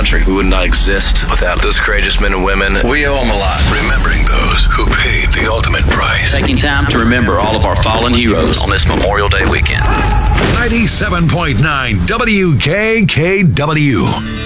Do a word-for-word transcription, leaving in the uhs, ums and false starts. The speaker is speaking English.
country. We would not exist without those courageous men and women. We owe them a lot. Remembering those who paid the ultimate price. Taking time to remember all of our fallen heroes on this Memorial Day weekend. ninety-seven point nine W K K W.